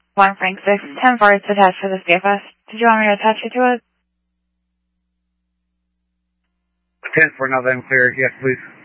1 Frank 6, 10 parts attached to the SCFS. Did you want me to attach it to it? 10 for November clear, yes please.